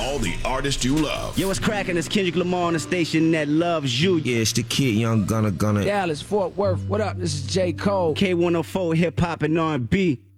all the artists you love. Yo, what's cracking? It's Kendrick Lamar on the station that loves you. Yeah, it's the kid, Young Gunna. Dallas, Fort Worth, what up? This is J. Cole. K104, hip hop and R&B.